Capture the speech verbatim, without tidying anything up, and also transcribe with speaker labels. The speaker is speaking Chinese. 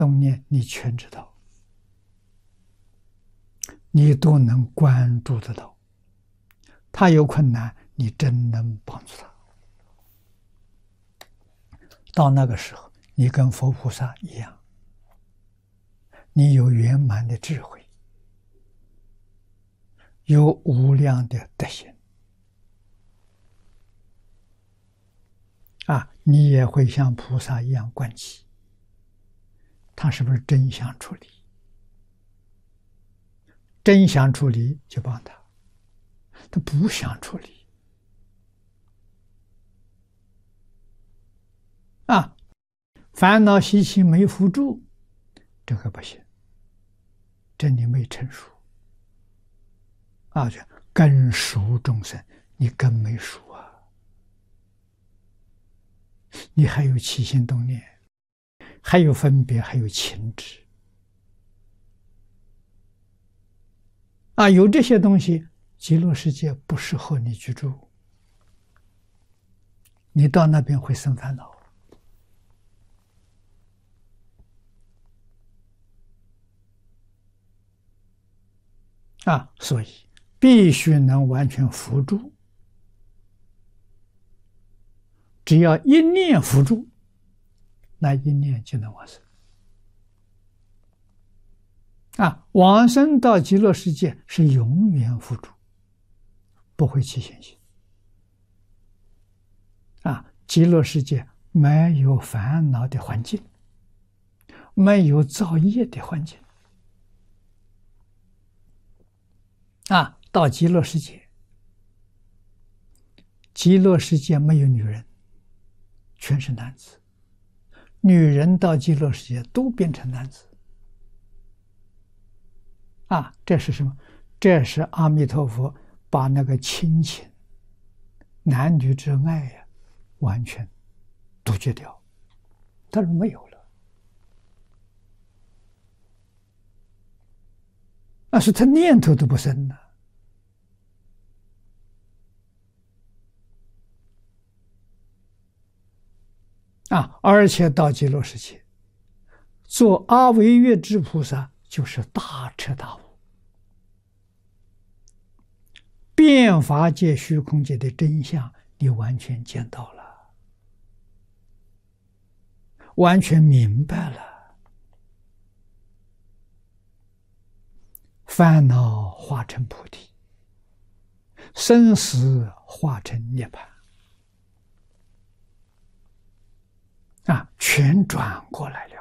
Speaker 1: 动念你全知道，你都能关注得到。他有困难，你真能帮助他。到那个时候，你跟佛菩萨一样，你有圆满的智慧，有无量的德行啊！你也会像菩萨一样观其，他是不是真想处理？真想处理就帮他，他不想处理啊，烦恼习气没扶住，这个不行，这你没成熟啊！这根熟众生，你根没熟啊，你还有起心动念，还有分别，还有情执啊！有这些东西，极乐世界不适合你居住，你到那边会生烦恼啊！所以必须能完全扶住，只要一念扶住，那一念就能往生啊！往生到极乐世界是永远扶助，不会起现行啊！极乐世界没有烦恼的环境，没有造业的环境啊！到极乐世界，极乐世界没有女人，全是男子，女人到极乐世界都变成男子啊！这是什么？这是阿弥陀佛把那个亲情、男女之爱呀、啊，完全杜绝掉，但是没有了。那是他念头都不生了啊！而且到极乐世界，做阿惟越致菩萨就是大彻大悟，变法界、虚空界的真相，你完全见到了，完全明白了，烦恼化成菩提，生死化成涅槃啊，全转过来了。